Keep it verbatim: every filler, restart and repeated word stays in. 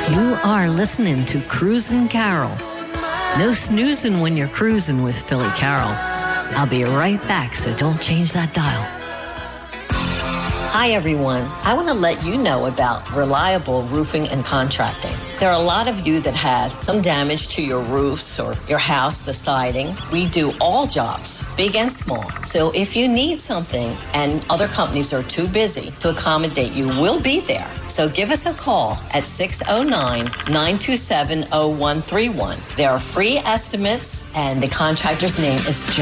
You are listening to Cruisin' Carol. No snoozing when you're cruising with Philly Carol. I'll be right back, so don't change that dial. Hi, everyone. I want to let you know about Reliable Roofing and Contracting. There are a lot of you that had some damage to your roofs or your house, the siding. We do all jobs, big and small. So if you need something and other companies are too busy to accommodate you, we'll be there. So give us a call at six oh nine, nine two seven, oh one three one. There are free estimates, and the contractor's name is John.